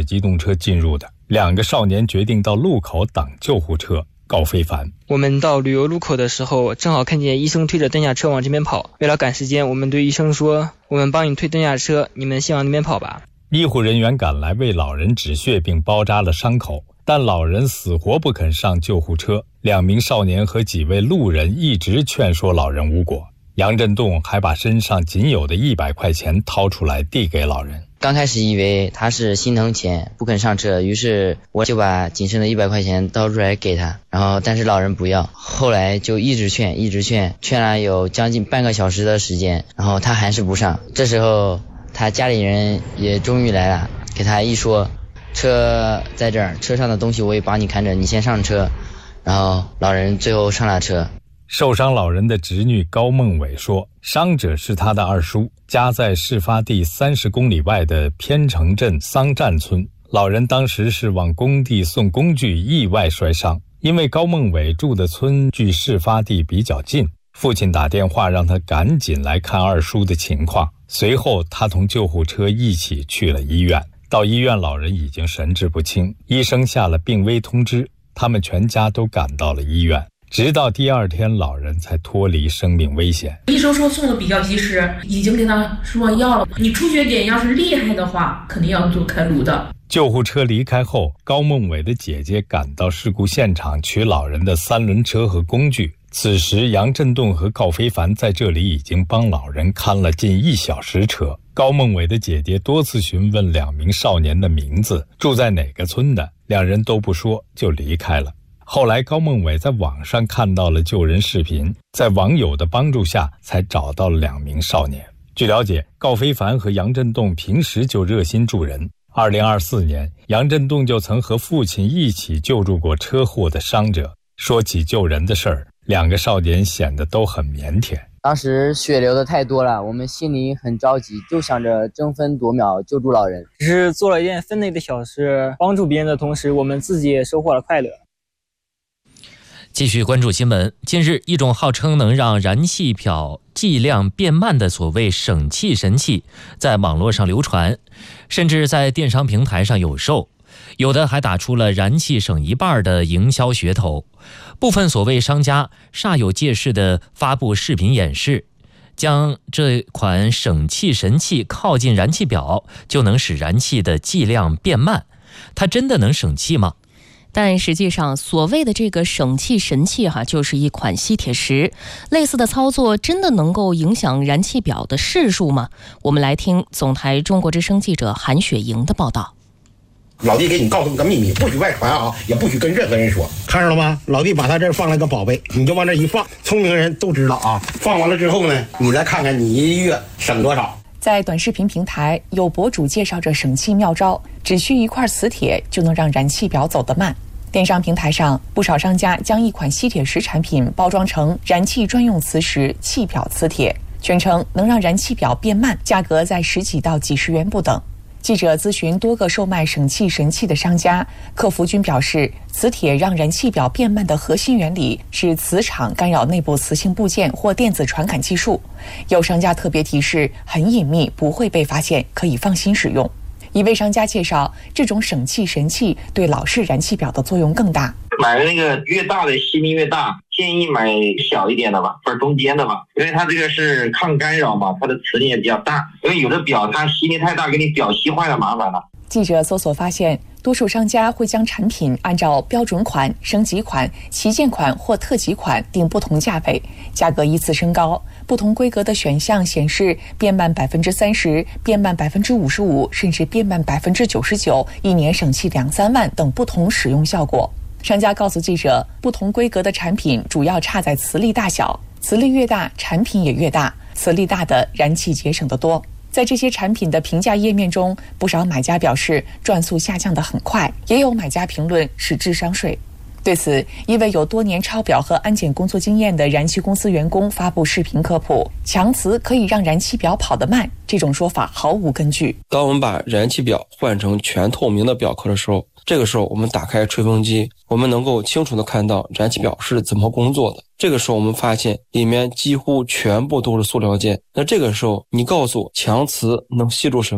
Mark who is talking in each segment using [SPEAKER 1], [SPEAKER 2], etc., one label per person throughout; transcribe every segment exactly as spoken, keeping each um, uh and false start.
[SPEAKER 1] 机动车进入的。两个少年决定到路口等救护车。高非凡：
[SPEAKER 2] 我们到旅游路口的时候，正好看见医生推着担架车往这边跑。为了赶时间，我们对医生说：“我们帮你推担架车，你们先往那边跑吧。”
[SPEAKER 1] 医护人员赶来为老人止血并包扎了伤口，但老人死活不肯上救护车。两名少年和几位路人一直劝说老人无果。杨振栋还把身上仅有的一百块钱掏出来递给老人。
[SPEAKER 3] 刚开始以为他是心疼钱不肯上车，于是我就把仅剩的一百块钱掏出来给他，然后但是老人不要，后来就一直劝一直劝劝了有将近半个小时的时间，然后他还是不上。这时候他家里人也终于来了，给他一说，车在这儿，车上的东西我也帮你看着，你先上车。然后老人最后上了车。
[SPEAKER 1] 受伤老人的侄女高梦伟说，伤者是他的二叔，家在事发地三十公里外的偏城镇桑站村。老人当时是往工地送工具，意外摔伤。因为高梦伟住的村距事发地比较近，父亲打电话让他赶紧来看二叔的情况。随后他同救护车一起去了医院。到医院，老人已经神志不清，医生下了病危通知，他们全家都赶到了医院。直到第二天，老人才脱离生命危险。
[SPEAKER 4] 医生说送的比较及时，已经跟他说药了，你出血点要是厉害的话，肯定要做开颅的。
[SPEAKER 1] 救护车离开后，高梦伟的姐姐赶到事故现场取老人的三轮车和工具。此时杨振栋和高非凡在这里已经帮老人看了近一小时车。高梦伟的姐姐多次询问两名少年的名字，住在哪个村的，两人都不说就离开了。后来高梦伟在网上看到了救人视频，在网友的帮助下才找到了两名少年。据了解，高非凡和杨振栋平时就热心助人。二零二四年，杨振栋就曾和父亲一起救助过车祸的伤者。说起救人的事儿，两个少年显得都很腼腆。
[SPEAKER 3] 当时血流的太多了，我们心里很着急，就想着争分夺秒救助老人。
[SPEAKER 2] 只是做了一件分内的小事，帮助别人的同时，我们自己也收获了快乐。
[SPEAKER 5] 继续关注新闻。近日，一种号称能让燃气表计量变慢的所谓省气神器在网络上流传，甚至在电商平台上有售，有的还打出了燃气省一半的营销噱头。部分所谓商家煞有介事地发布视频演示，将这款省气神器靠近燃气表就能使燃气的计量变慢。它真的能省气吗？
[SPEAKER 6] 但实际上，所谓的这个省气神器哈、啊，就是一款吸铁石。类似的操作真的能够影响燃气表的视数吗？我们来听总台中国之声记者韩雪莹的报道。
[SPEAKER 7] 老弟给你告诉你个秘密，不许外传啊，也不许跟任何人说，看着了吗？老弟把他这儿放了个宝贝，你就往这一放，聪明人都知道啊。放完了之后呢，你再看看你一月省多少。
[SPEAKER 8] 在短视频平台，有博主介绍着省气妙招，只需一块磁铁就能让燃气表走得慢。电商平台上，不少商家将一款吸铁石产品包装成燃气专用磁石气表磁铁，宣称能让燃气表变慢，价格在十几到几十元不等。记者咨询多个售卖省气神器的商家，客服均表示，磁铁让燃气表变慢的核心原理是磁场干扰内部磁性部件或电子传感技术。有商家特别提示，很隐秘，不会被发现，可以放心使用。一位商家介绍，这种省气神器对老式燃气表的作用更大。
[SPEAKER 9] 买的那个越大的吸力越大，建议买小一点的吧，或者中间的吧，因为它这个是抗干扰嘛，它的磁力也比较大。因为有的表它吸力太大，给你表吸坏了，麻烦了。
[SPEAKER 8] 记者搜索发现，多数商家会将产品按照标准款、升级款、旗舰款或特级款定不同价位，价格依次升高。不同规格的选项显示变慢百分之三十、变慢百分之五十五，甚至变慢百分之九十九，一年省气两三万等不同使用效果。商家告诉记者，不同规格的产品主要差在磁力大小，磁力越大，产品也越大，磁力大的燃气节省得多。在这些产品的评价页面中，不少买家表示转速下降得很快，也有买家评论是智商税。对此，一位有多年抄表和安检工作经验的燃气公司员工发布视频科普，强磁可以让燃气表跑得慢，这种说法毫无根据。
[SPEAKER 10] 当我们把燃气表换成全透明的表壳的时候，这个时候我们打开吹风机，我们能够清楚地看到燃气表是怎么工作的。这个时候我们发现里面几乎全部都是塑料件。那这个时候你告诉强磁能吸住什么？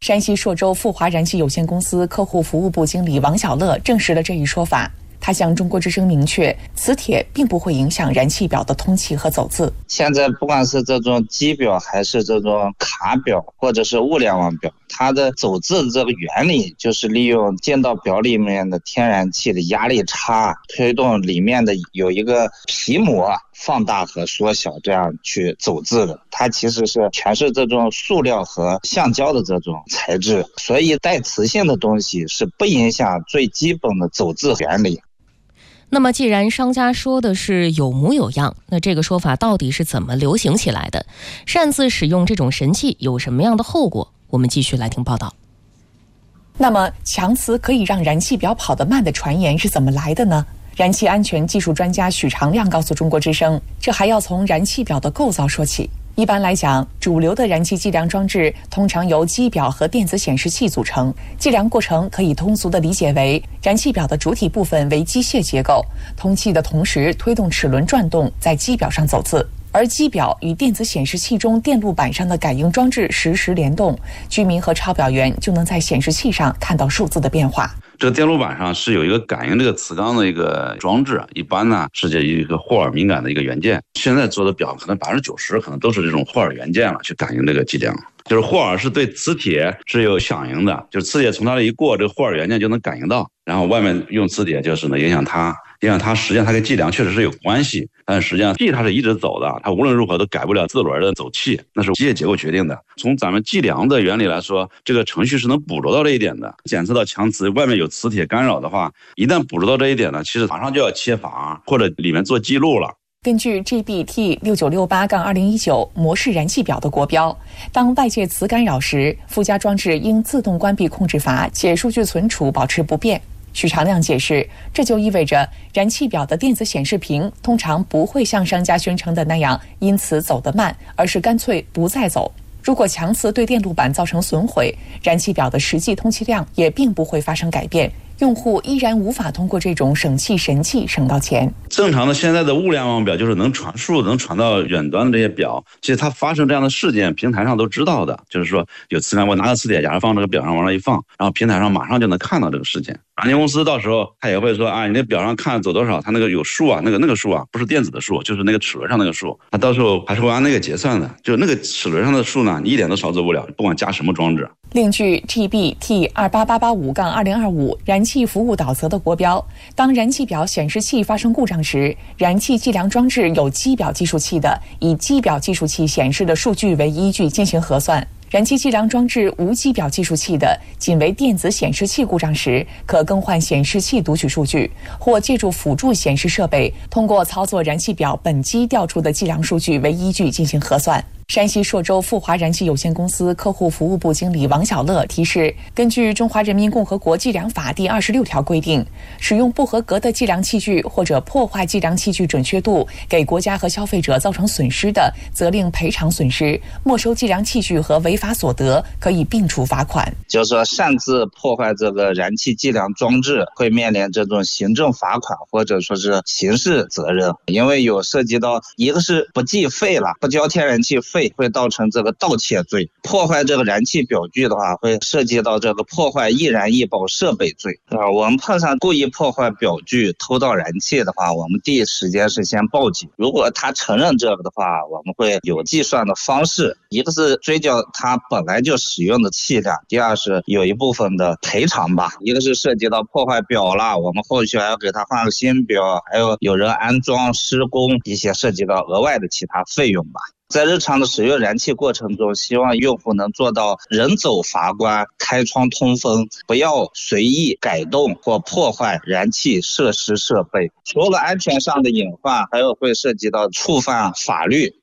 [SPEAKER 8] 山西朔州富华燃气有限公司客户服务部经理王小乐证实了这一说法。他向中国之声明确，磁铁并不会影响燃气表的通气和走字。
[SPEAKER 11] 现在不管是这种机表还是这种卡表或者是物联网表，它的走字的这个原理就是利用进到表里面的天然气的压力差，推动里面的有一个皮膜放大和缩小，这样去走字的。它其实是全是这种塑料和橡胶的这种材质，所以带磁性的东西是不影响最基本的走字原理。
[SPEAKER 6] 那么既然商家说的是有模有样，那这个说法到底是怎么流行起来的？擅自使用这种神器有什么样的后果？我们继续来听报道。
[SPEAKER 8] 那么强磁可以让燃气表跑得慢的传言是怎么来的呢？燃气安全技术专家许长亮告诉中国之声，这还要从燃气表的构造说起。一般来讲，主流的燃气计量装置通常由机表和电子显示器组成。计量过程可以通俗地理解为，燃气表的主体部分为机械结构，通气的同时推动齿轮转动，在机表上走字。而机表与电子显示器中电路板上的感应装置实时联动，居民和抄表员就能在显示器上看到数字的变化。
[SPEAKER 12] 这个电路板上是有一个感应这个磁钢的一个装置，一般呢是这一个霍尔敏感的一个元件。现在做的表可能百分之九十可能都是这种霍尔元件了，去感应这个计量。就是霍尔是对磁铁是有响应的，就是磁铁从它这一过，这个霍尔元件就能感应到，然后外面用磁铁就是呢影响它，影响它，实际上它跟计量确实是有关系，但实际上气它是一直走的，它无论如何都改不了自轮的走气，那是机械结构决定的。从咱们计量的原理来说，这个程序是能捕捉到这一点的。检测到强磁外面有磁铁干扰的话，一旦捕捉到这一点呢，其实马上就要切阀或者里面做记录了。
[SPEAKER 8] 根据 G B T 六九六八二零一九 模式燃气表的国标，当外界磁干扰时，附加装置应自动关闭控制阀，且数据存储保持不变。许长亮解释，这就意味着燃气表的电子显示屏通常不会像商家宣称的那样因此走得慢，而是干脆不再走。如果强磁对电路板造成损毁，燃气表的实际通气量也并不会发生改变，用户依然无法通过这种省气神器省到钱。
[SPEAKER 12] 正常的现在的物联网表就是能传输能传到远端的这些表，其实它发生这样的事件平台上都知道的，就是说有磁感，我拿个磁铁夹放这个表上往那一放，然后平台上马上就能看到这个事件。软件公司到时候他也会说啊，你那表上看走多少，它那个有数啊，那个那个数啊不是电子的数，就是那个齿轮上那个数，它到时候还是会按那个结算的，就那个齿轮上的数呢，你一点都少走不了，不管加什么装置。
[SPEAKER 8] 另据 G B T 二八八八五二零二五 燃气服务导则的国标，当燃气表显示器发生故障时，燃气计量装置有机表计数器的，以机表计数器显示的数据为依据进行核算。燃气计量装置无机表计数器的，仅为电子显示器故障时，可更换显示器读取数据，或借助辅助显示设备，通过操作燃气表本机调出的计量数据为依据进行核算。山西朔州富华燃气有限公司客户服务部经理王小乐提示，根据《中华人民共和国计量法》第二十六条规定，使用不合格的计量器具或者破坏计量器具准确度，给国家和消费者造成损失的，责令赔偿损失，没收计量器具和违法所得，可以并处罚款。
[SPEAKER 11] 就是说擅自破坏这个燃气计量装置，会面临这种行政罚款或者说是刑事责任，因为有涉及到一个是不计费了，不交天然气费，会造成这个盗窃罪；破坏这个燃气表具的话，会涉及到这个破坏易燃易爆设备罪。啊，我们碰上故意破坏表具、偷盗燃气的话，我们第一时间是先报警。如果他承认这个的话，我们会有计算的方式，一个是追究他本来就使用的气量，第二是有一部分的赔偿吧。一个是涉及到破坏表了，我们后续还要给他换个新表，还有有人安装施工，一些涉及到额外的其他费用吧。在日常的使用燃气过程中，希望用户能做到人走阀关、开窗通风，不要随意改动或破坏燃气设施设备。除了安全上的隐患，还有会涉及到触犯法律，